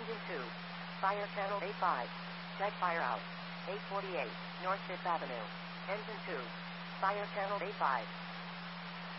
Engine 2. Fire channel A5. Check fire out. 848, North 5th Avenue. Engine 2. Fire channel A5.